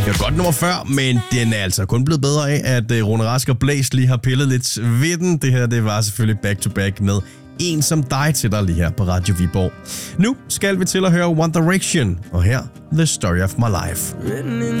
Det var godt nummer før, men den er altså kun blevet bedre af, at Rune Rask og Blæs lige har pillet lidt ved den. Det her, det var selvfølgelig back-to-back med En som dig til dig lige her på Radio Viborg. Nu skal vi til at høre One Direction, og her The Story of My Life. Written in